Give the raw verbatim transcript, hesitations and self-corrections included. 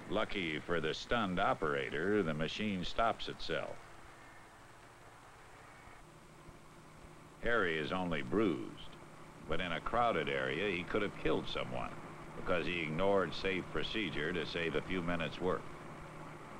Lucky for the stunned operator, the machine stops itself. Harry is only bruised, but in a crowded area, he could have killed someone because he ignored safe procedure to save a few minutes' work.